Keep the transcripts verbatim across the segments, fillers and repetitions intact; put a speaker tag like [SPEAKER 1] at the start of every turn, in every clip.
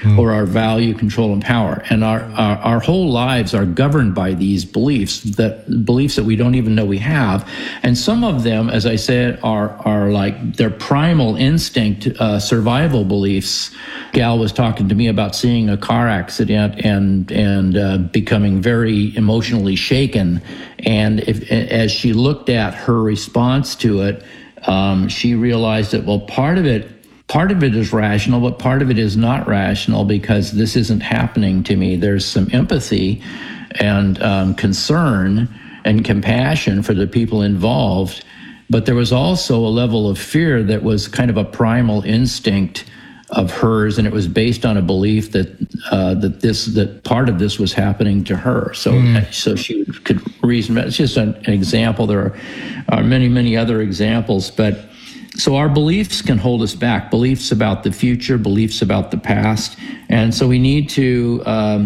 [SPEAKER 1] mm. or our value, control, and power. And our, our, our whole lives are governed by these beliefs, that beliefs that we don't even know we have. And some of them, as I said, are, are like their primal instinct, uh, survival beliefs. Gal was talking to me about seeing a car accident and, and uh, becoming very emotionally shaken. And if, as she looked at her response to it, um, she realized that, well, part of it, part of it is rational, but part of it is not rational because this isn't happening to me. There's some empathy and um, concern and compassion for the people involved, but there was also a level of fear that was kind of a primal instinct of hers, and it was based on a belief that uh, that this that part of this was happening to her. So mm. so she could reason. It's just an, an example. There are, are many many other examples, but so our beliefs can hold us back. Beliefs about the future, beliefs about the past, and so we need to um,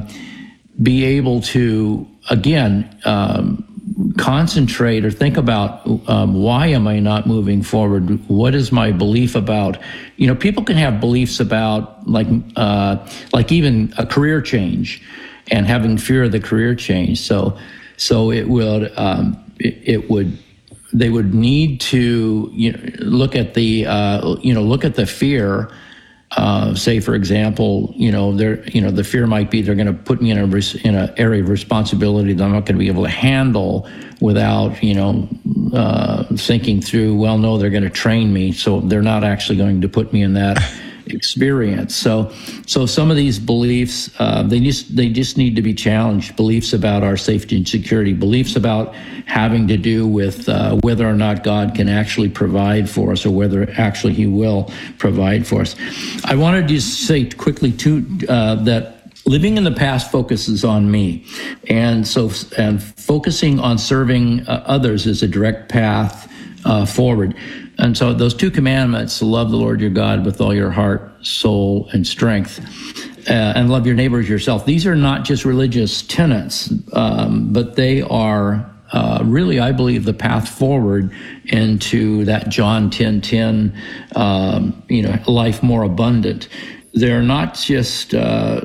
[SPEAKER 1] be able to again. Um, concentrate or think about um, why am I not moving forward? What is my belief about? You know, people can have beliefs about like uh, like even a career change and having fear of the career change. So so it would um, it, it would they would need to you know, look at the uh, you know look at the fear. Uh, say, for example, you know, there, you know, the fear might be they're going to put me in a res- in an area of responsibility that I'm not going to be able to handle without, you know, uh, thinking through. Well, no, they're going to train me, so they're not actually going to put me in that experience. So, so some of these beliefs, uh, they just they just need to be challenged. Beliefs about our safety and security, beliefs about having to do with uh, whether or not God can actually provide for us, or whether actually He will provide for us. I wanted to just say quickly too uh, that living in the past focuses on me, and so and focusing on serving uh, others is a direct path uh, forward. And so those two commandments, to love the Lord your God with all your heart, soul, and strength, uh, and love your neighbor as yourself. These are not just religious tenets, um, but they are uh, really, I believe, the path forward into that John ten ten, um, you know, life more abundant. They're not just uh,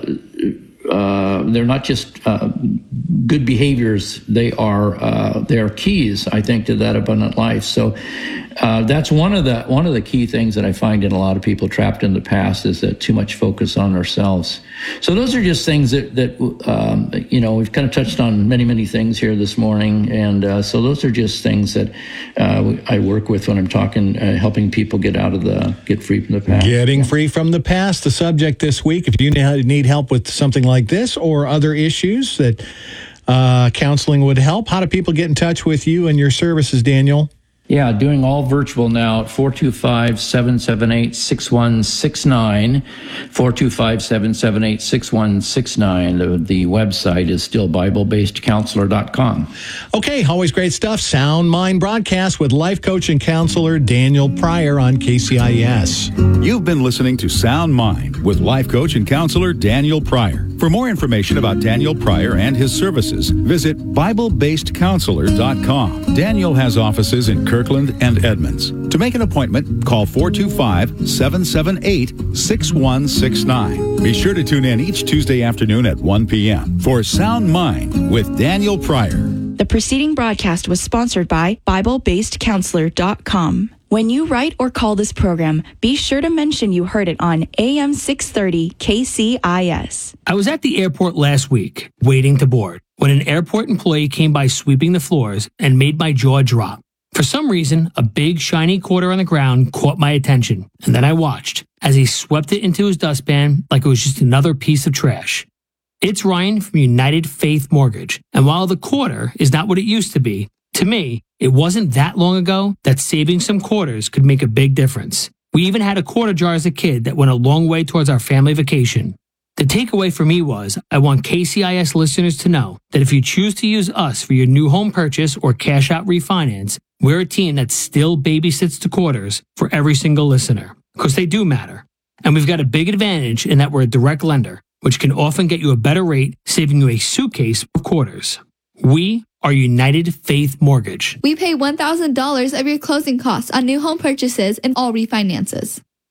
[SPEAKER 1] uh, they're not just uh, good behaviors. They are uh, they are keys, I think, to that abundant life. So. Uh, that's one of the one of the key things that I find in a lot of people trapped in the past is that too much focus on ourselves. So those are just things that that um, you know we've kind of touched on many many things here this morning, and uh, so those are just things that uh, I work with when I'm talking, uh, helping people get out of the get free from the past.
[SPEAKER 2] Getting yeah. free from the past, the subject this week. If you need help with something like this or other issues that uh, counseling would help, how do people get in touch with you and your services, Daniel?
[SPEAKER 1] Yeah, doing all virtual now at four two five, seven seven eight, six one six nine, four two five, seven seven eight, six one six nine. The, the website is still Bible Based Counselor dot com.
[SPEAKER 2] Okay, always great stuff. Sound Mind broadcast with life coach and counselor Daniel Pryor on K C I S.
[SPEAKER 3] You've been listening to Sound Mind with life coach and counselor Daniel Pryor. For more information about Daniel Pryor and his services, visit Bible Based Counselor dot com. Daniel has offices in Kirkland and Edmonds. To make an appointment, call four two five, seven seven eight, six one six nine. Be sure to tune in each Tuesday afternoon at one p.m. for Sound Mind with Daniel Pryor.
[SPEAKER 4] The preceding broadcast was sponsored by Bible Based Counselor dot com. When you write or call this program, be sure to mention you heard it on A M six thirty K C I S.
[SPEAKER 5] I was at the airport last week, waiting to board, when an airport employee came by sweeping the floors and made my jaw drop. For some reason, a big shiny quarter on the ground caught my attention, and then I watched as he swept it into his dustpan like it was just another piece of trash. It's Ryan from United Faith Mortgage, and while the quarter is not what it used to be, to me, it wasn't that long ago that saving some quarters could make a big difference. We even had a quarter jar as a kid that went a long way towards our family vacation. The takeaway for me was, I want K C I S listeners to know that if you choose to use us for your new home purchase or cash out refinance, we're a team that still babysits the quarters for every single listener, because they do matter. And we've got a big advantage in that we're a direct lender, which can often get you a better rate, saving you a suitcase of quarters. We are United Faith Mortgage.
[SPEAKER 6] We pay one thousand dollars of your closing costs on new home purchases and all refinances.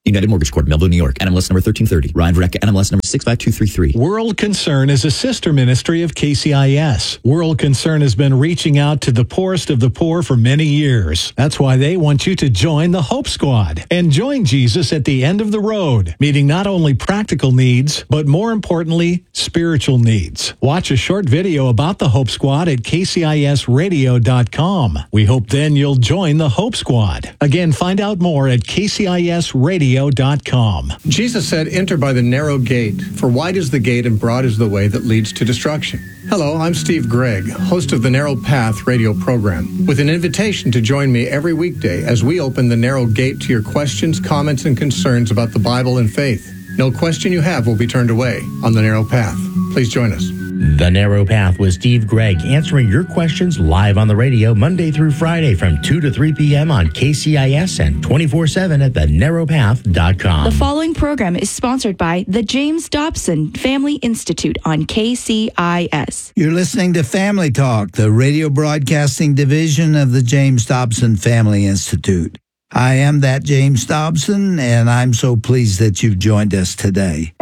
[SPEAKER 6] United Mortgage Corp, Melville, New York. N M L S number thirteen thirty. Ryan Vareka, N M L S number six five two three three.
[SPEAKER 2] World Concern is a sister ministry of K C I S. World Concern has been reaching out to the poorest of the poor for many years. That's why they want you to join the Hope Squad and join Jesus at the end of the road, meeting not only practical needs, but more importantly, spiritual needs. Watch a short video about the Hope Squad at K C I S radio dot com. We hope then you'll join the Hope Squad. Again, find out more at K C I S radio dot com.
[SPEAKER 7] Jesus said, "Enter by the narrow gate, for wide is the gate and broad is the way that leads to destruction." Hello, I'm Steve Gregg, host of the Narrow Path radio program, with an invitation to join me every weekday as we open the narrow gate to your questions, comments, and concerns about the Bible and faith. No question you have will be turned away on the Narrow Path. Please join us.
[SPEAKER 8] The Narrow Path with Steve Gregg, answering your questions live on the radio Monday through Friday from two to three p.m. on K C I S and twenty-four seven at the narrow path dot com.
[SPEAKER 4] The following program is sponsored by the James Dobson Family Institute on K C I S.
[SPEAKER 9] You're listening to Family Talk, the radio broadcasting division of the James Dobson Family Institute. I am that James Dobson, and I'm so pleased that you've joined us today.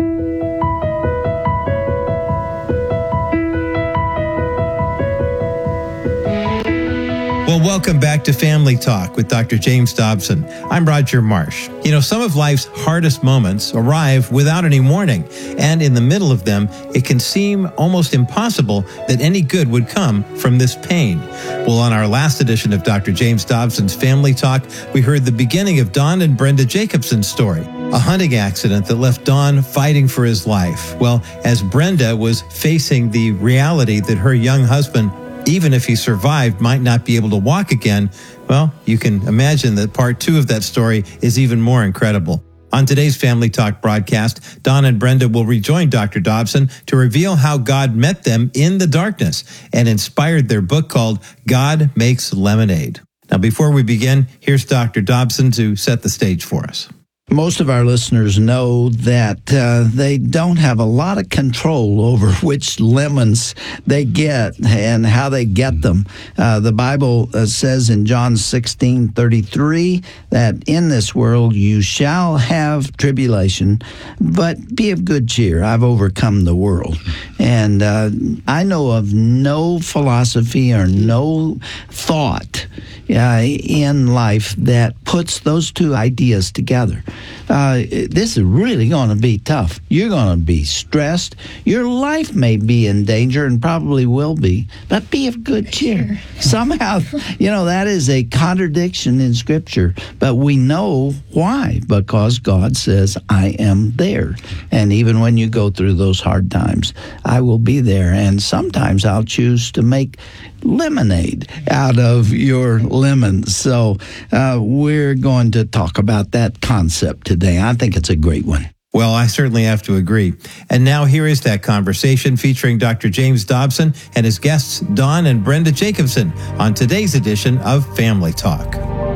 [SPEAKER 10] Well, welcome back to Family Talk with Doctor James Dobson. I'm Roger Marsh. You know, some of life's hardest moments arrive without any warning, and in the middle of them, it can seem almost impossible that any good would come from this pain. Well, on our last edition of Doctor James Dobson's Family Talk, we heard the beginning of Don and Brenda Jacobson's story, a hunting accident that left Don fighting for his life. Well, as Brenda was facing the reality that her young husband, even if he survived, might not be able to walk again, well, you can imagine that part two of that story is even more incredible. On today's Family Talk broadcast, Don and Brenda will rejoin Doctor Dobson to reveal how God met them in the darkness and inspired their book called God Makes Lemonade. Now, before we begin, here's Doctor Dobson to set the stage for us.
[SPEAKER 9] Most of our listeners know that uh, they don't have a lot of control over which lemons they get and how they get them. Uh, the Bible uh, says in John sixteen thirty-three that in this world you shall have tribulation, but be of good cheer. I've overcome the world. And uh, I know of no philosophy or no thought uh, in life that puts those two ideas together. Uh, this is really going to be tough. You're going to be stressed. Your life may be in danger and probably will be, but be of good cheer. Somehow, you know, that is a contradiction in Scripture, but we know why, because God says, I am there. And even when you go through those hard times, I will be there. And sometimes I'll choose to make lemonade out of your lemons. So uh, we're going to talk about that concept today. I think it's a great one.
[SPEAKER 10] Well, I certainly have to agree. And now here is that conversation featuring Doctor James Dobson and his guests, Don and Brenda Jacobson, on today's edition of Family Talk.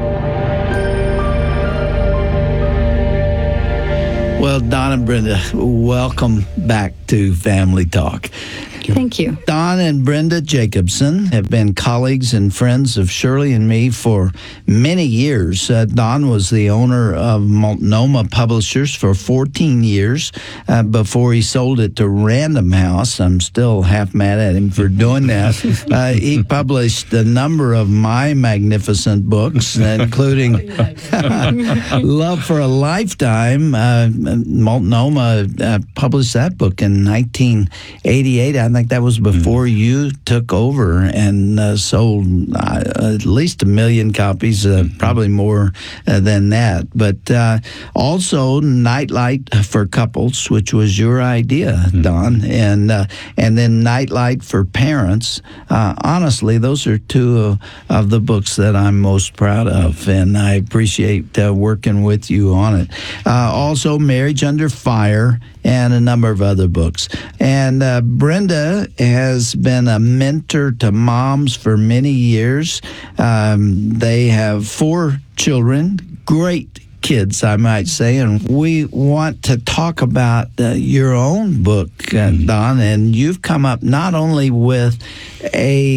[SPEAKER 9] Well, Don and Brenda, welcome back to Family Talk.
[SPEAKER 11] Thank you.
[SPEAKER 9] Don and Brenda Jacobson have been colleagues and friends of Shirley and me for many years. Uh, Don was the owner of Multnomah Publishers for fourteen years uh, before he sold it to Random House. I'm still half mad at him for doing that. Uh, he published a number of my magnificent books, including Love for a Lifetime. Uh, Multnomah uh, published that book in nineteen eighty-eight. I think that was before mm. you took over and uh, sold uh, at least a million copies, uh, mm-hmm. probably more uh, than that. But uh, also Nightlight for Couples, which was your idea, mm-hmm. Don, and uh, and then Nightlight for Parents. Uh, honestly, those are two of, of the books that I'm most proud of, and I appreciate uh, working with you on it. Uh, also, Marriage Under Fire and a number of other books. And uh, Brenda has been a mentor to moms for many years. Um, they have four children, great kids, I might say, and we want to talk about uh, your own book, uh, Don, and you've come up not only with a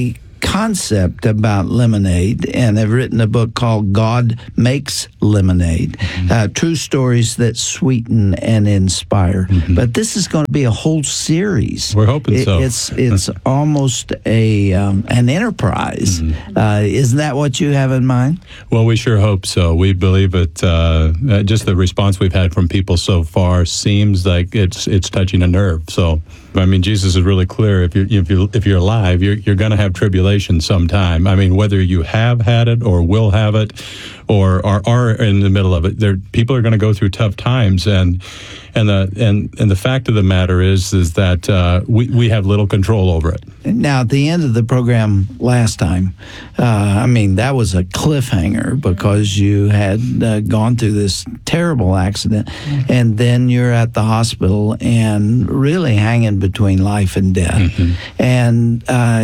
[SPEAKER 9] concept about lemonade and have written a book called God Makes Lemonade, mm-hmm. uh, true stories that sweeten and inspire. Mm-hmm. But this is going to be a whole series.
[SPEAKER 11] We're hoping
[SPEAKER 9] it,
[SPEAKER 11] so.
[SPEAKER 9] It's it's almost a um, an enterprise. Mm-hmm. Uh, isn't that what you have in mind?
[SPEAKER 11] Well, we sure hope so. We believe it. Uh, just the response we've had from people so far seems like it's it's touching a nerve. So, I mean, Jesus is really clear. If you're if you if you're alive, you're you're going to have tribulation sometime. I mean, whether you have had it or will have it, or are, are in the middle of it, there people are going to go through tough times. And and the and and the fact of the matter is is that uh, we we have little control over it.
[SPEAKER 9] Now, at the end of the program last time, uh, I mean, that was a cliffhanger because you had uh, gone through this terrible accident, mm-hmm. and then you're at the hospital and really hanging between life and death. Mm-hmm. And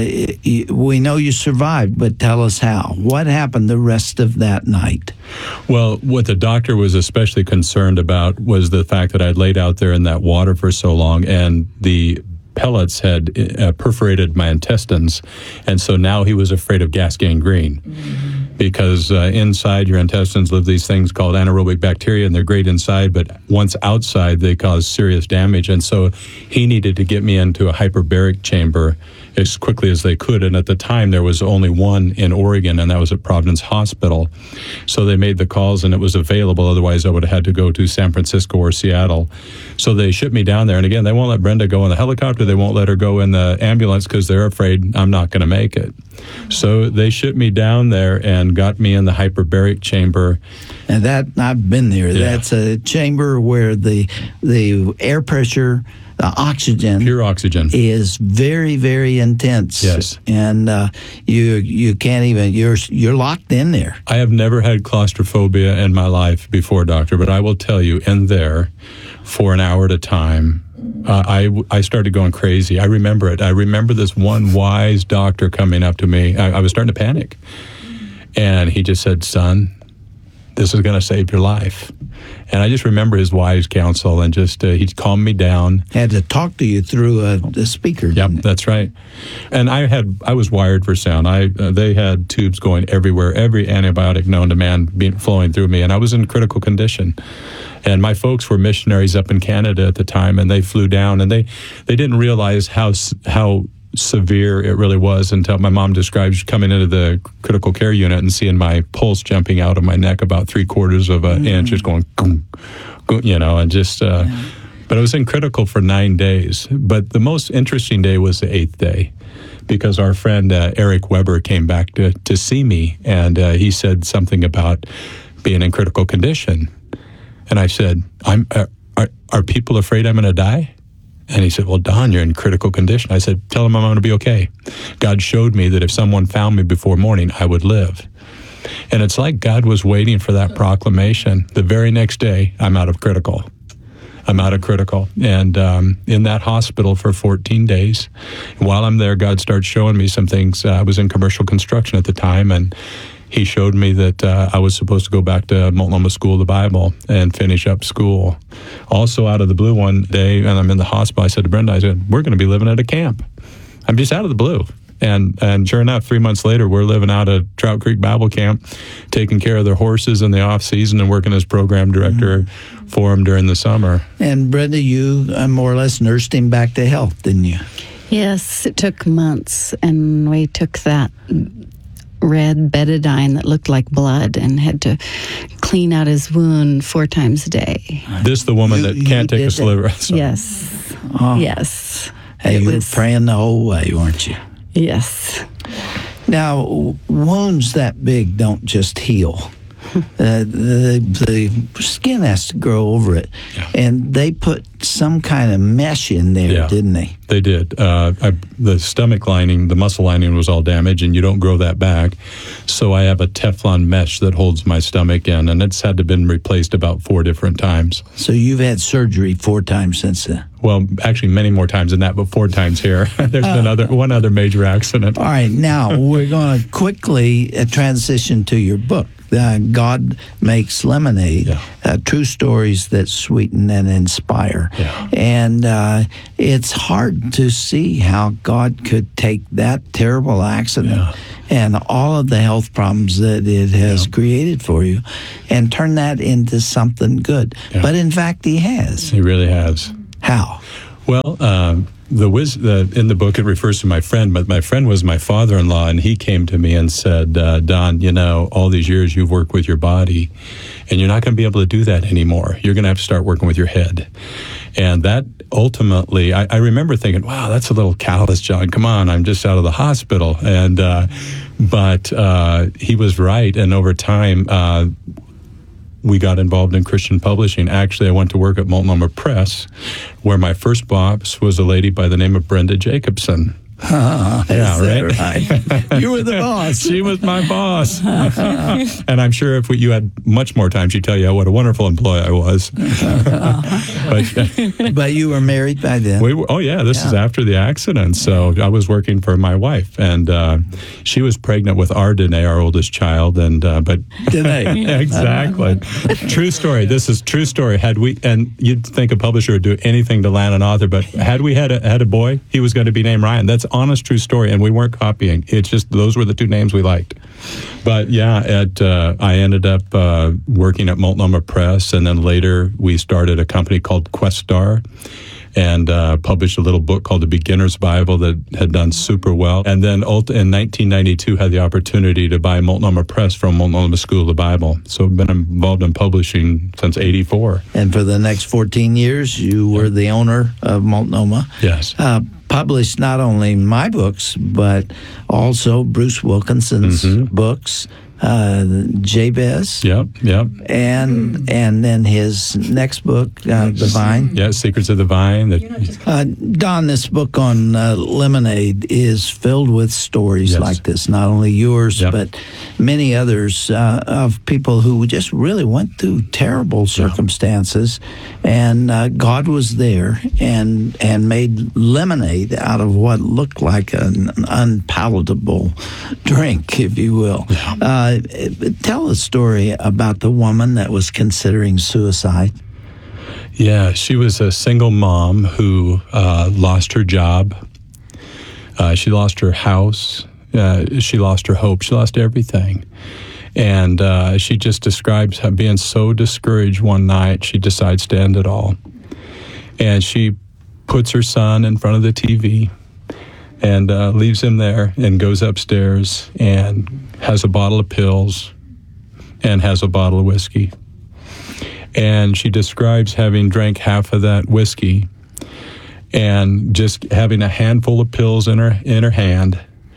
[SPEAKER 9] uh, we know you survived, but tell us how. What happened the rest of that night?
[SPEAKER 11] Well, what the doctor was especially concerned about was the fact that I'd laid out there in that water for so long, and the pellets had uh, perforated my intestines, and so now he was afraid of gas gangrene. Mm-hmm. Because uh, inside your intestines live these things called anaerobic bacteria, and they're great inside, but once outside, they cause serious damage. And so he needed to get me into a hyperbaric chamber as quickly as they could. And at the time, there was only one in Oregon, and that was at Providence Hospital. So they made the calls, and it was available. Otherwise, I would have had to go to San Francisco or Seattle. So they shipped me down there. And again, they won't let Brenda go in the helicopter. They won't let her go in the ambulance because they're afraid I'm not going to make it. So they shipped me down there and got me in the hyperbaric chamber.
[SPEAKER 9] And that, I've been there.
[SPEAKER 11] Yeah.
[SPEAKER 9] That's a chamber where the the air pressure, the oxygen,
[SPEAKER 11] pure oxygen,
[SPEAKER 9] is very, very intense.
[SPEAKER 11] Yes,
[SPEAKER 9] and uh, you you can't even you're you're locked in there.
[SPEAKER 11] I have never had claustrophobia in my life before, doctor, but I will tell you, in there, for an hour at a time, Uh, I, I started going crazy. I remember it. I remember this one wise doctor coming up to me. I, I was starting to panic. And he just said, "Son, this is going to save your life." And I just remember his wise counsel, and just uh, he calmed me down.
[SPEAKER 9] Had to talk to you through a, a speaker.
[SPEAKER 11] Yep, that's right. And I had I was wired for sound. I uh, they had tubes going everywhere, every antibiotic known to man being flowing through me, and I was in critical condition. And my folks were missionaries up in Canada at the time, and they flew down, and they, they didn't realize how how severe it really was until my mom described coming into the critical care unit and seeing my pulse jumping out of my neck about three quarters of an mm. inch, just going, goom, goom, you know, and just. Uh, yeah. But I was in critical for nine days. But the most interesting day was the eighth day, because our friend uh, Eric Weber came back to to see me, and uh, he said something about being in critical condition. And I said, "I'm. Are, are, are people afraid I'm going to die?" And he said, "Well, Don, you're in critical condition." I said, "Tell them I'm going to be okay." God showed me that if someone found me before morning, I would live. And it's like God was waiting for that proclamation. The very next day, I'm out of critical. I'm out of critical. And um, in that hospital for fourteen days. While I'm there, God started showing me some things. Uh, I was in commercial construction at the time, and he showed me that uh, I was supposed to go back to Multnomah School of the Bible and finish up school. Also, out of the blue one day, and I'm in the hospital, I said to Brenda, I said, "We're going to be living at a camp." I'm just out of the blue. And and sure enough, three months later, we're living out at Trout Creek Bible Camp, taking care of their horses in the off season and working as program director mm-hmm. for them during the summer.
[SPEAKER 9] And Brenda, you uh, more or less nursed him back to health, didn't you?
[SPEAKER 12] Yes, it took months, and we took that red betadine that looked like blood and had to clean out his wound four times a day.
[SPEAKER 11] This the woman you, that can't take a sliver.
[SPEAKER 12] So. Yes. Oh. Yes.
[SPEAKER 9] Hey, you were praying the whole way, weren't you?
[SPEAKER 12] Yes.
[SPEAKER 9] Now, wounds that big don't just heal. Uh, the, the skin has to grow over it. Yeah. And they put some kind of mesh in there, yeah, didn't they?
[SPEAKER 11] They did. Uh, I, the stomach lining, the muscle lining was all damaged, and you don't grow that back. So I have a Teflon mesh that holds my stomach in, and it's had to been replaced about four different times.
[SPEAKER 9] So you've had surgery four times since then?
[SPEAKER 11] Well, actually many more times than that, but four times here. There's uh, been other, one other major accident.
[SPEAKER 9] All right, now we're going to quickly uh, transition to your book. uh, God Makes Lemonade,
[SPEAKER 11] Yeah.
[SPEAKER 9] uh, true stories that sweeten and inspire.
[SPEAKER 11] Yeah.
[SPEAKER 9] And uh, it's hard to see how God could take that terrible accident
[SPEAKER 11] Yeah.
[SPEAKER 9] and all of the health problems that it has
[SPEAKER 11] Yeah.
[SPEAKER 9] created for you and turn that into something good.
[SPEAKER 11] Yeah.
[SPEAKER 9] But in fact, he has.
[SPEAKER 11] He really has.
[SPEAKER 9] How?
[SPEAKER 11] Well, um, the, wis- the in the book it refers to my friend, but my friend was my father-in-law, and he came to me and said, uh, "Don, you know, all these years you've worked with your body, and you're not going to be able to do that anymore. You're going to have to start working with your head." And that ultimately, I, I remember thinking, "Wow, that's a little callous, John. Come on, I'm just out of the hospital." And uh, but uh, he was right, and over time. Uh, We got involved in Christian publishing. Actually, I went to work at Multnomah Press, where my first boss was a lady by the name of Brenda Jacobson.
[SPEAKER 9] Uh,
[SPEAKER 11] Yeah,
[SPEAKER 9] right.
[SPEAKER 11] right.
[SPEAKER 9] You were the boss.
[SPEAKER 11] She was my boss. And I'm sure if we, you had much more time, she'd tell you what a wonderful employee I was. but,
[SPEAKER 9] But you were married by then.
[SPEAKER 11] we were, oh, yeah, this
[SPEAKER 9] Yeah.
[SPEAKER 11] is after the accident. So I was working for my wife, and uh, she was pregnant with our Danae, our oldest child. And uh, but
[SPEAKER 9] Danae.
[SPEAKER 11] Exactly. True story. This is true story. Had we, and you'd think a publisher would do anything to land an author, but had we had a, had a boy, he was going to be named Ryan. That's honest, true story, and we weren't copying. It's just those were the two names we liked. But yeah, at uh, I ended up uh, working at Multnomah Press, and then later we started a company called Questar, and uh, published a little book called The Beginner's Bible that had done super well. And then ult- in nineteen ninety-two, had the opportunity to buy Multnomah Press from Multnomah School of the Bible. So I've been involved in publishing since eighty-four.
[SPEAKER 9] And for the next fourteen years, you were the owner of Multnomah.
[SPEAKER 11] Yes.
[SPEAKER 9] Uh, published not only my books, but also Bruce Wilkinson's
[SPEAKER 11] Mm-hmm.
[SPEAKER 9] books, uh, Jabez,
[SPEAKER 11] Yep, yep.
[SPEAKER 9] and and then his next book, uh, The Vine.
[SPEAKER 11] Yeah, Secrets of the Vine. That,
[SPEAKER 9] Uh, Don, this book on uh, Lemonade is filled with stories
[SPEAKER 11] Yes.
[SPEAKER 9] like this, not only yours,
[SPEAKER 11] Yep.
[SPEAKER 9] but many others uh, of people who just really went through terrible circumstances, and uh, God was there and and made lemonade out of what looked like an unpalatable drink, if you will. Uh, tell a story about the woman that was considering suicide.
[SPEAKER 11] Yeah, she was a single mom who uh, lost her job. Uh, she lost her house. Uh, she lost her hope. She lost everything. And uh, she just describes how being so discouraged one night, she decides to end it all. And she puts her son in front of the T V and uh, leaves him there and goes upstairs and has a bottle of pills and has a bottle of whiskey. And she describes having drank half of that whiskey and just having a handful of pills in her in her hand.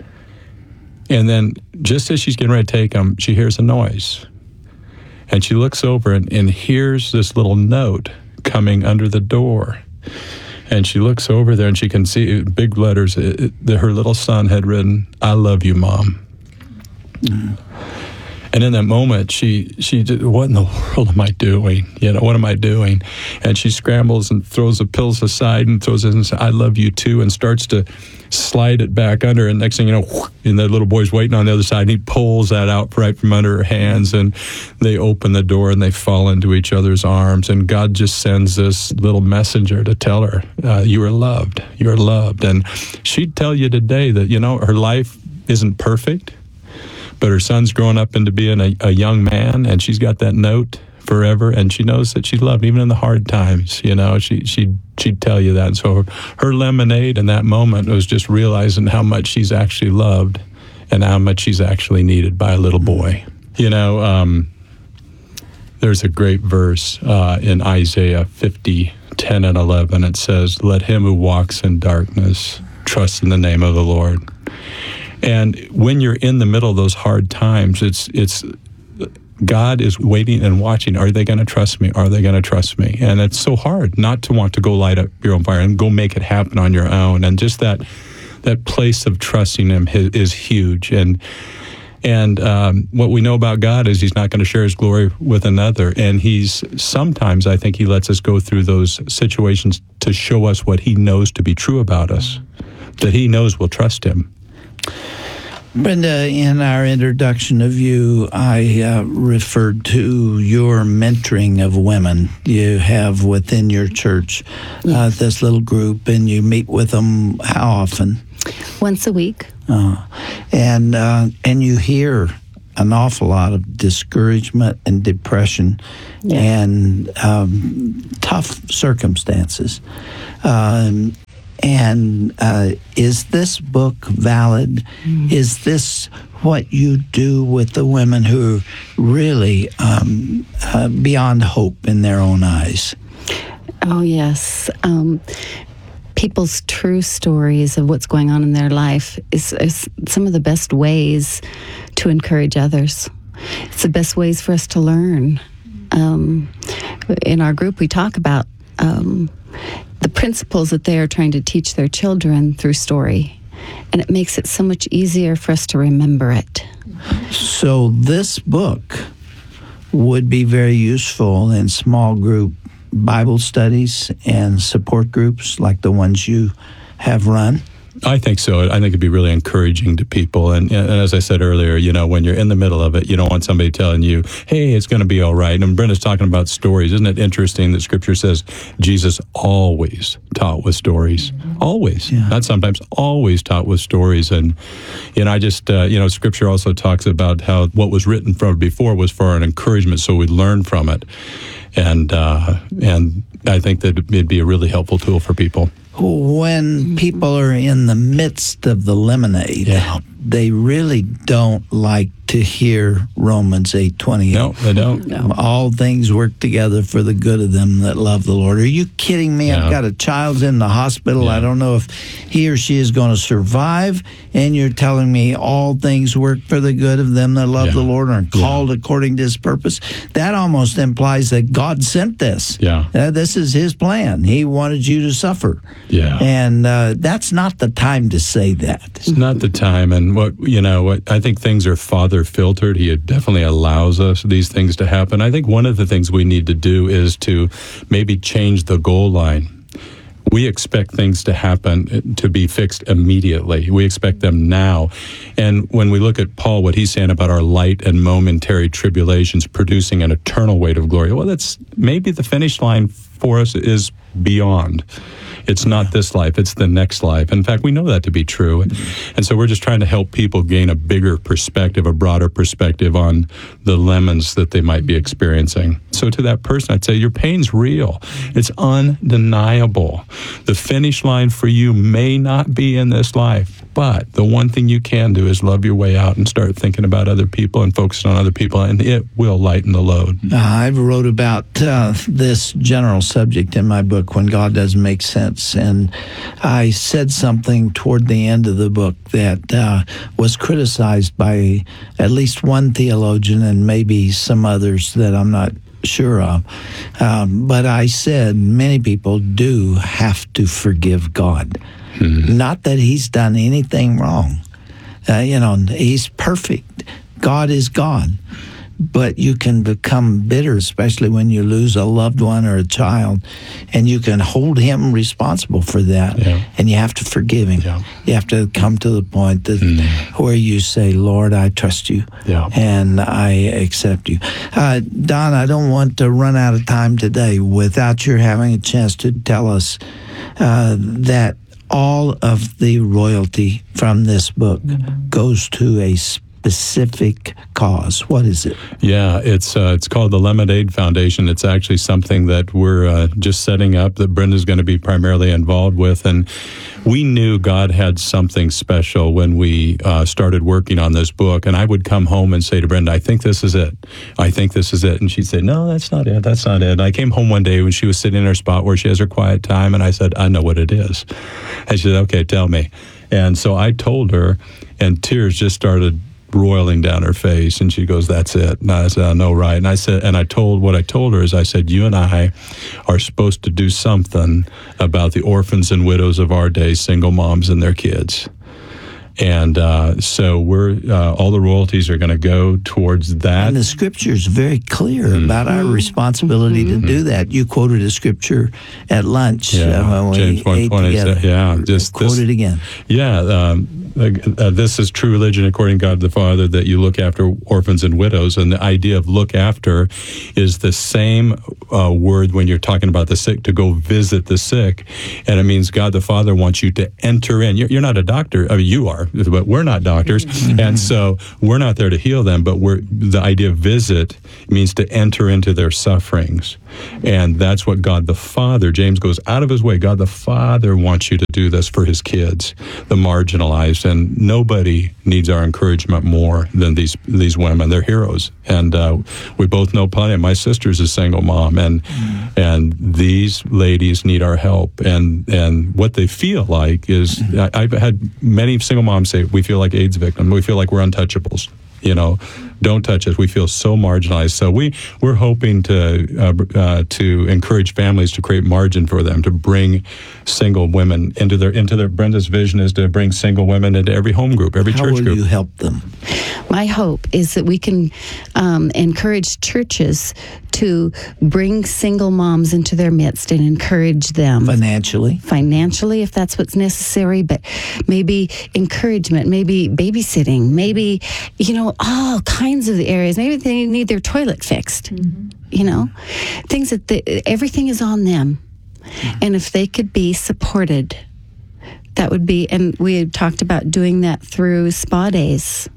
[SPEAKER 11] And then just as she's getting ready to take them, she hears a noise. And she looks over and, and hears this little note coming under the door. And she looks over there and she can see big letters it, it, that her little son had written, "I love you, Mom." Mm. And in that moment, she she did, what in the world am I doing? You know, what am I doing? And she scrambles and throws the pills aside and throws it and says, "I love you too," and starts to slide it back under. And next thing you know, and the little boy's waiting on the other side, and he pulls that out right from under her hands, and they open the door and they fall into each other's arms. And God just sends this little messenger to tell her, uh, "You are loved. You are loved." And she'd tell you today that, you know, her life isn't perfect, but her son's growing up into being a, a young man, and she's got that note forever, and she knows that she's loved, even in the hard times. You know, she, she, she'd tell you that. And so her, her lemonade in that moment was just realizing how much she's actually loved and how much she's actually needed by a little boy. You know, um, there's a great verse uh, in Isaiah fifty, ten and eleven. It says, "Let him who walks in darkness trust in the name of the Lord." And when you're in the middle of those hard times, it's it's God is waiting and watching. Are they going to trust me? Are they going to trust me? And it's so hard not to want to go light up your own fire and go make it happen on your own. And just that that place of trusting Him is huge. And and um, what we know about God is He's not going to share His glory with another. And He's sometimes, I think He lets us go through those situations to show us what He knows to be true about us, that He knows we'll trust Him.
[SPEAKER 9] Brenda, in our introduction of you, I uh, referred to your mentoring of women. You have within your church uh, this little group, and you meet with them how often?
[SPEAKER 12] Once a week.
[SPEAKER 9] Uh, and uh, and you hear an awful lot of discouragement and depression yeah. and um, tough circumstances. Um, and uh, is this book valid? Mm. Is this what you do with the women who are really um, uh, beyond hope in their own eyes?
[SPEAKER 12] Oh, yes. Um, people's true stories of what's going on in their life is, is some of the best ways to encourage others. It's the best ways for us to learn. Um, in our group, we talk about um, the principles that they are trying to teach their children through story, and it makes it so much easier for us to remember it.
[SPEAKER 9] So this book would be very useful in small group Bible studies and support groups like the ones you have run?
[SPEAKER 11] I think so. I think it'd be really encouraging to people. And, and as I said earlier, you know, when you're in the middle of it, you don't want somebody telling you, hey, it's going to be all right. And Brenda's talking about stories. Isn't it interesting that Scripture says Jesus always taught with stories? Always. Yeah. Not sometimes, always taught with stories. And, you know, I just, uh, you know, Scripture also talks about how what was written from before was for our encouragement, so we learn from it. And, uh, and I think that it'd be a really helpful tool for people.
[SPEAKER 9] When people are in the midst of the lemonade, yeah. they really don't like to hear Romans eight twenty-eight.
[SPEAKER 11] No, they don't.
[SPEAKER 9] No. All things work together for the good of them that love the Lord. Are you kidding me? Yeah. I've got a child in the hospital. Yeah. I don't know if he or she is going to survive, and you're telling me all things work for the good of them that love yeah. the Lord and are called yeah. according to His purpose. That almost implies that God sent this.
[SPEAKER 11] Yeah,
[SPEAKER 9] uh, this is His plan. He wanted you to suffer.
[SPEAKER 11] Yeah,
[SPEAKER 9] and uh, that's not the time to say that.
[SPEAKER 11] It's not the time. And what you know, what I think things are Father filtered. He definitely allows us these things to happen. I think one of the things we need to do is to maybe change the goal line. We expect things to happen, to be fixed immediately. We expect them now. And when we look at Paul, what he's saying about our light and momentary tribulations producing an eternal weight of glory, well, that's maybe the finish line for us is beyond. It's not this life, it's the next life. In fact, we know that to be true. And so we're just trying to help people gain a bigger perspective, a broader perspective on the lemons that they might be experiencing. So to that person, I'd say your pain's real. It's undeniable. The finish line for you may not be in this life, but the one thing you can do is love your way out and start thinking about other people and focusing on other people, and it will lighten the load.
[SPEAKER 9] Uh, I wrote about uh, this general subject in my book, When God Doesn't Make Sense. And I said something toward the end of the book that uh, was criticized by at least one theologian and maybe some others that I'm not sure of. Um, but I said many people do have to forgive God. Mm-hmm. Not that He's done anything wrong. Uh, you know, He's perfect. God is God. But you can become bitter, especially when you lose a loved one or a child, and you can hold Him responsible for that, yeah. and you have to forgive Him. Yeah. You have to come to the point that mm. where you say, Lord, I trust You,
[SPEAKER 11] yeah.
[SPEAKER 9] and I accept You. Uh, Don, I don't want to run out of time today without your having a chance to tell us uh, that all of the royalty from this book mm-hmm. goes to a specific cause. What is it?
[SPEAKER 11] Yeah, it's uh, it's called the Lemonade Foundation. It's actually something that we're uh, just setting up that Brenda's going to be primarily involved with. And we knew God had something special when we uh, started working on this book. And I would come home and say to Brenda, I think this is it. I think this is it. And she'd say, no, that's not it. That's not it. And I came home one day when she was sitting in her spot where she has her quiet time. And I said, I know what it is. And she said, okay, tell me. And so I told her, and tears just started roiling down her face, and she goes, that's it. And I said, I know, right. And I said, and I told, what I told her is I said, you and I are supposed to do something about the orphans and widows of our day, single moms and their kids. And uh, so we're uh, all the royalties are going to go towards that.
[SPEAKER 9] And the Scripture is very clear mm-hmm. about our responsibility mm-hmm. to do that. You quoted a Scripture at lunch
[SPEAKER 11] yeah.
[SPEAKER 9] uh, when
[SPEAKER 11] James
[SPEAKER 9] we ate together.
[SPEAKER 11] Yeah, just
[SPEAKER 9] quote
[SPEAKER 11] this,
[SPEAKER 9] it again.
[SPEAKER 11] Yeah, um, uh, this is true religion according to God the Father, that you look after orphans and widows. And the idea of look after is the same uh, word when you're talking about the sick, to go visit the sick. And it means God the Father wants you to enter in. You're, you're not a doctor. I mean, you are, but we're not doctors. And so we're not there to heal them, but we're, the idea of visit means to enter into their sufferings. And that's what God the Father, James goes out of his way, God the Father wants you to do this for his kids, the marginalized. And nobody needs our encouragement more than these these women. They're heroes. And uh, we both know plenty. My sister's a single mom, and mm. and these ladies need our help. And and what they feel like is, I, I've had many single moms say, we feel like AIDS victims. We feel like we're untouchables. You know, don't touch us. We feel so marginalized. So we we're hoping to uh, uh, to encourage families to create margin for them, to bring single women into their into their. Brenda's vision is to bring single women into every home group, every
[SPEAKER 9] How
[SPEAKER 11] church
[SPEAKER 9] will
[SPEAKER 11] group.
[SPEAKER 9] you help them?
[SPEAKER 12] My hope is that we can um, encourage churches to bring single moms into their midst and encourage them.
[SPEAKER 9] Financially?
[SPEAKER 12] Financially, if that's what's necessary, but maybe encouragement, maybe babysitting, maybe, you know, all kinds of the areas. Maybe they need their toilet fixed, mm-hmm. you know, things that the, everything is on them. Mm-hmm. And if they could be supported, that would be, and we had talked about doing that through spa days.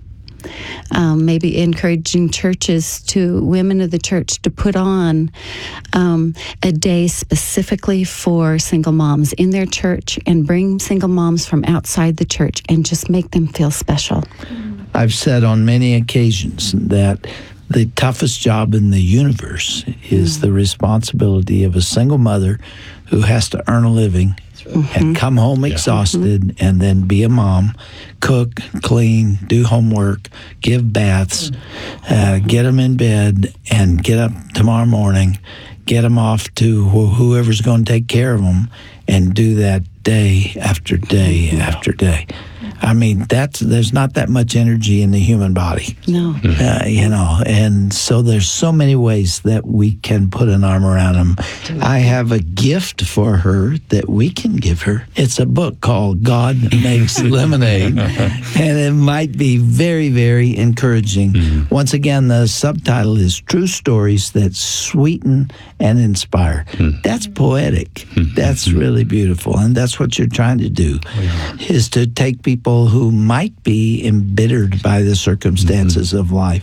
[SPEAKER 12] Um, maybe encouraging churches to, women of the church, to put on um, a day specifically for single moms in their church, and bring single moms from outside the church and just make them feel special.
[SPEAKER 9] I've said on many occasions that the toughest job in the universe is the responsibility of a single mother who has to earn a living Mm-hmm. and come home exhausted, mm-hmm. and then be a mom, cook, clean, do homework, give baths, uh, get them in bed, and get up tomorrow morning, get them off to wh- whoever's going to take care of them, and do that day after day after day. I mean, that's there's not that much energy in the human body.
[SPEAKER 12] No.
[SPEAKER 9] Uh, you know, and so there's so many ways that we can put an arm around them. I have a gift for her that we can give her. It's a book called God Makes Lemonade, and it might be very, very encouraging. Mm-hmm. Once again, the subtitle is True Stories That Sweeten and Inspire. Mm-hmm. That's poetic. Mm-hmm. That's really beautiful, and that's what you're trying to do, oh, yeah. is to take people who might be embittered by the circumstances mm-hmm. of life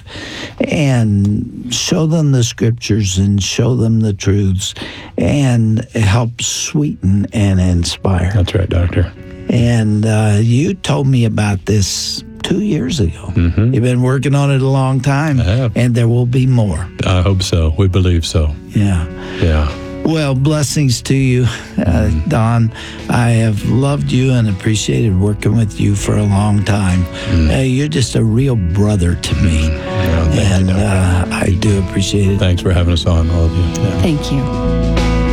[SPEAKER 9] and show them the scriptures and show them the truths and help sweeten and inspire.
[SPEAKER 11] That's right, Doctor.
[SPEAKER 9] And uh, you told me about this two years ago. Mm-hmm. You've been working on it a long time,
[SPEAKER 11] I have.
[SPEAKER 9] And there will be more.
[SPEAKER 11] I hope so. We believe so.
[SPEAKER 9] Yeah.
[SPEAKER 11] Yeah.
[SPEAKER 9] Well, blessings to you, uh, Don. I have loved you and appreciated working with you for a long time. Mm. Uh, you're just a real brother to me,
[SPEAKER 11] yeah,
[SPEAKER 9] and
[SPEAKER 11] you,
[SPEAKER 9] uh, I do appreciate it.
[SPEAKER 11] Thanks for having us on, all of you. Yeah.
[SPEAKER 12] Thank you.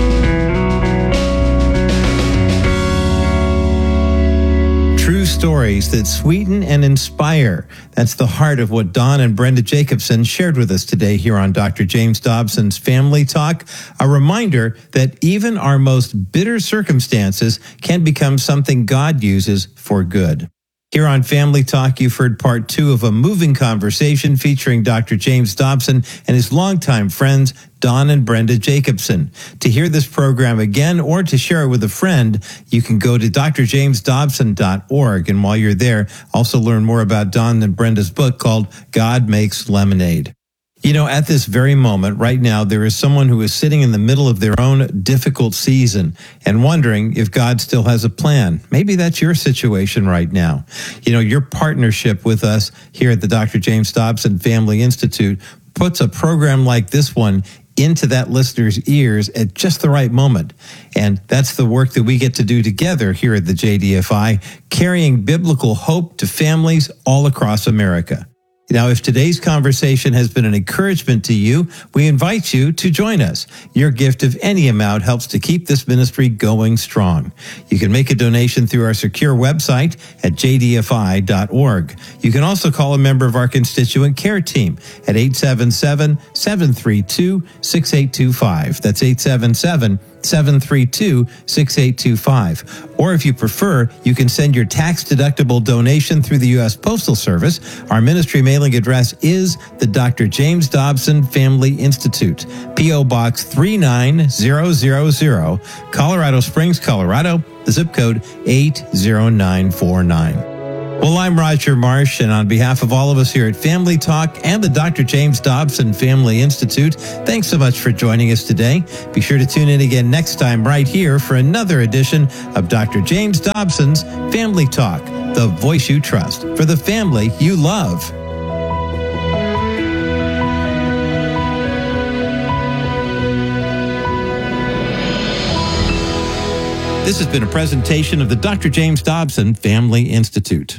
[SPEAKER 10] True stories that sweeten and inspire. That's the heart of what Don and Brenda Jacobson shared with us today here on Doctor James Dobson's Family Talk. A reminder that even our most bitter circumstances can become something God uses for good. Here on Family Talk, you've heard part two of a moving conversation featuring Doctor James Dobson and his longtime friends, Don and Brenda Jacobson. To hear this program again or to share it with a friend, you can go to d r james dobson dot org. And while you're there, also learn more about Don and Brenda's book called God Makes Lemonade. You know, at this very moment, right now, there is someone who is sitting in the middle of their own difficult season and wondering if God still has a plan. Maybe that's your situation right now. You know, your partnership with us here at the Doctor James Dobson Family Institute puts a program like this one into that listener's ears at just the right moment. And that's the work that we get to do together here at the J D F I, carrying biblical hope to families all across America. Now, if today's conversation has been an encouragement to you, we invite you to join us. Your gift of any amount helps to keep this ministry going strong. You can make a donation through our secure website at j d f i dot org. You can also call a member of our constituent care team at eight seven seven, seven three two, six eight two five. That's eight seven seven, seven three two, six eight two five. Or if you prefer, you can send your tax-deductible donation through the U S Postal Service. Our ministry mailing address is the Doctor James Dobson Family Institute, P O. Box three nine zero zero zero, Colorado Springs, Colorado, the zip code eight zero nine four nine. Well, I'm Roger Marsh, and on behalf of all of us here at Family Talk and the Doctor James Dobson Family Institute, thanks so much for joining us today. Be sure to tune in again next time right here for another edition of Doctor James Dobson's Family Talk, the voice you trust for the family you love. This has been a presentation of the Doctor James Dobson Family Institute.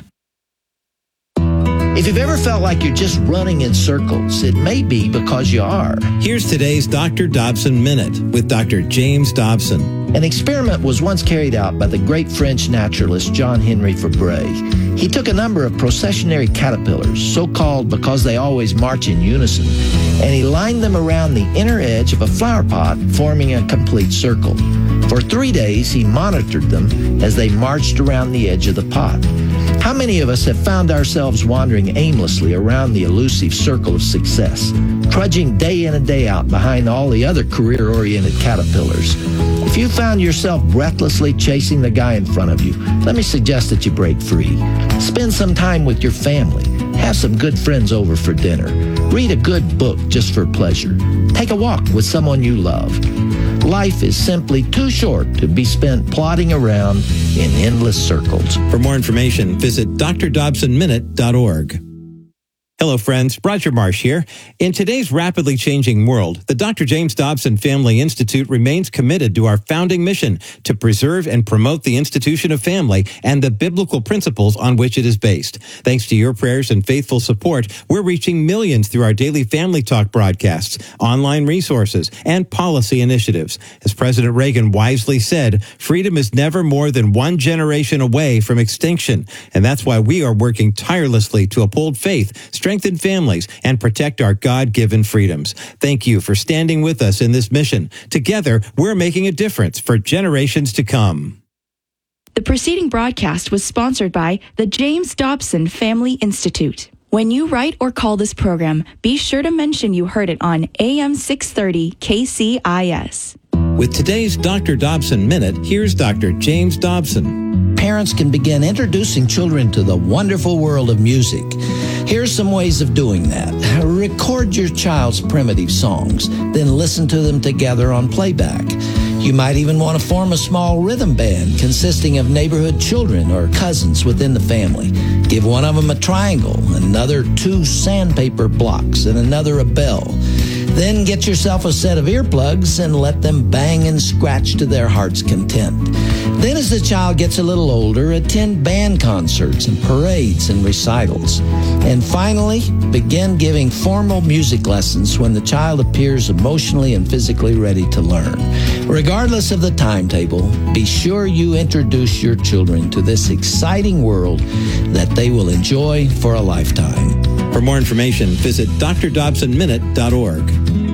[SPEAKER 9] If you've ever felt like you're just running in circles, it may be because you are.
[SPEAKER 10] Here's today's Doctor Dobson Minute with Doctor James Dobson.
[SPEAKER 9] An experiment was once carried out by the great French naturalist John Henry Fabre. He took a number of processionary caterpillars, so-called because they always march in unison, and he lined them around the inner edge of a flower pot, forming a complete circle. For three days, he monitored them as they marched around the edge of the pot. How many of us have found ourselves wandering aimlessly around the elusive circle of success, trudging day in and day out behind all the other career-oriented caterpillars? If you found yourself breathlessly chasing the guy in front of you, let me suggest that you break free. Spend some time with your family. Have some good friends over for dinner. Read a good book just for pleasure. Take a walk with someone you love. Life is simply too short to be spent plodding around in endless circles.
[SPEAKER 10] For more information, visit d r dobson minute dot org. Hello, friends. Roger Marsh here. In today's rapidly changing world, the Doctor James Dobson Family Institute remains committed to our founding mission to preserve and promote the institution of family and the biblical principles on which it is based. Thanks to your prayers and faithful support, we're reaching millions through our daily Family Talk broadcasts, online resources, and policy initiatives. As President Reagan wisely said, freedom is never more than one generation away from extinction. And that's why we are working tirelessly to uphold faith, strengthen families, and protect our God-given freedoms. Thank you for standing with us in this mission. Together, we're making a difference for generations to come.
[SPEAKER 4] The preceding broadcast was sponsored by the James Dobson Family Institute. When you write or call this program, be sure to mention you heard it on A M six thirty K C I S.
[SPEAKER 10] With today's Doctor Dobson Minute, here's Doctor James Dobson.
[SPEAKER 9] Parents can begin introducing children to the wonderful world of music. Here's some ways of doing that. Record your child's primitive songs, then listen to them together on playback. You might even want to form a small rhythm band consisting of neighborhood children or cousins within the family. Give one of them a triangle, another two sandpaper blocks, and another a bell. Then get yourself a set of earplugs and let them bang and scratch to their heart's content. Then as the child gets a little older, attend band concerts and parades and recitals. And finally, begin giving formal music lessons when the child appears emotionally and physically ready to learn. Regardless of the timetable, be sure you introduce your children to this exciting world that they will enjoy for a lifetime.
[SPEAKER 10] For more information, visit d r dobson minute dot org.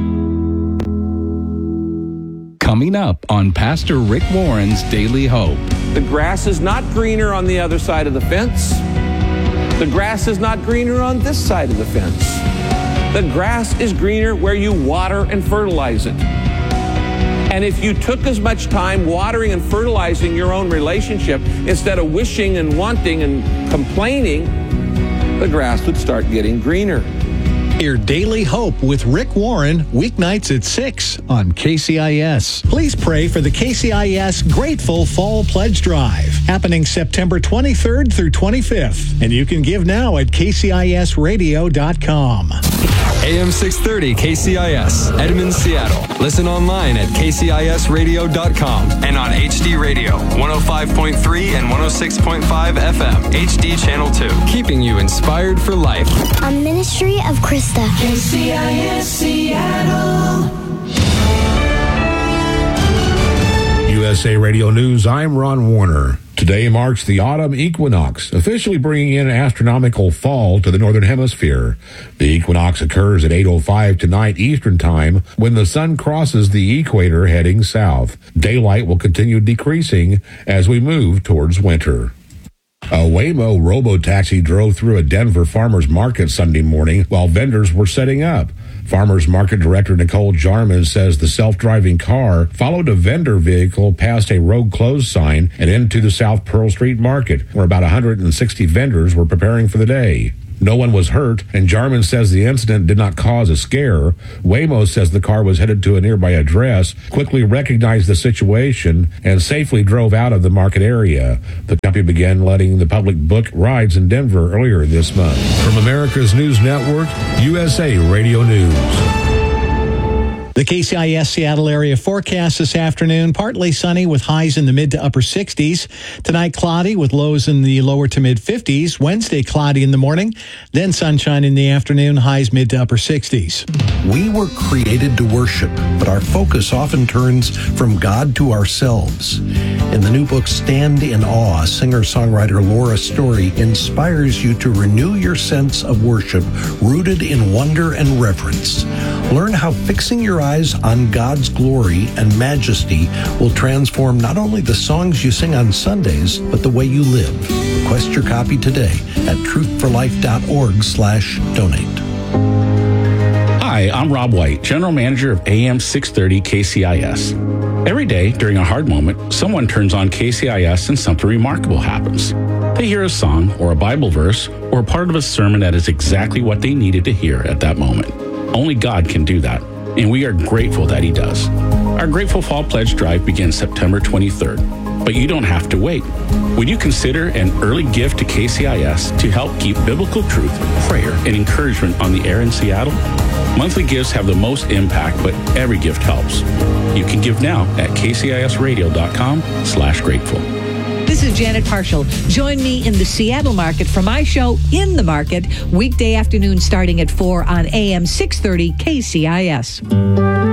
[SPEAKER 13] Coming up on Pastor Rick Warren's Daily Hope.
[SPEAKER 14] The grass is not greener on the other side of the fence. The grass is not greener on this side of the fence. The grass is greener where you water and fertilize it. And if you took as much time watering and fertilizing your own relationship instead of wishing and wanting and complaining, the grass would start getting greener.
[SPEAKER 2] Hear Daily Hope with Rick Warren, weeknights at six on K C I S. Please pray for the K C I S Grateful Fall Pledge Drive, happening September twenty-third through twenty-fifth. And you can give now at K C I S radio dot com.
[SPEAKER 15] A M six thirty K C I S, Edmond, Seattle. Listen online at K C I S radio dot com and on H D Radio, one oh five point three and one oh six point five F M, H D Channel two. Keeping you inspired for life.
[SPEAKER 16] A ministry of Krista. K C I S Seattle.
[SPEAKER 17] U S A Radio News, I'm Ron Warner. Today marks the autumn equinox, officially bringing in astronomical fall to the northern hemisphere. The equinox occurs at eight oh five tonight Eastern Time when the sun crosses the equator heading south. Daylight will continue decreasing as we move towards winter. A Waymo robo-taxi drove through a Denver farmers market Sunday morning while vendors were setting up. Farmers Market Director Nicole Jarman says the self-driving car followed a vendor vehicle past a road closed sign and into the South Pearl Street Market, where about one hundred sixty vendors were preparing for the day. No one was hurt, and Jarman says the incident did not cause a scare. Waymo says the car was headed to a nearby address, quickly recognized the situation, and safely drove out of the market area. The company began letting the public book rides in Denver earlier this month. From America's News Network, U S A Radio News.
[SPEAKER 2] The K C I S Seattle area forecast this afternoon, partly sunny with highs in the mid to upper sixties. Tonight, cloudy with lows in the lower to mid fifties. Wednesday, cloudy in the morning, then sunshine in the afternoon, highs mid to upper sixties.
[SPEAKER 18] We were created to worship, but our focus often turns from God to ourselves. In the new book, Stand in Awe, singer-songwriter Laura Story inspires you to renew your sense of worship rooted in wonder and reverence. Learn how fixing your eyes on God's glory and majesty will transform not only the songs you sing on Sundays, but the way you live. Request your copy today at truthforlife.org slash donate.
[SPEAKER 19] Hi, I'm Rob White, General Manager of A M six thirty K C I S. Every day during a hard moment, someone turns on K C I S and something remarkable happens. They hear a song or a Bible verse or a part of a sermon that is exactly what they needed to hear at that moment. Only God can do that, and we are grateful that He does. Our Grateful Fall Pledge Drive begins September twenty-third, but you don't have to wait. Would you consider an early gift to K C I S to help keep biblical truth, prayer, and encouragement on the air in Seattle? Monthly gifts have the most impact, but every gift helps. You can give now at kcisradio.com slash grateful.
[SPEAKER 20] This is Janet Parshall. Join me in the Seattle market for my show, In the Market, weekday afternoon starting at four on A M six thirty K C I S.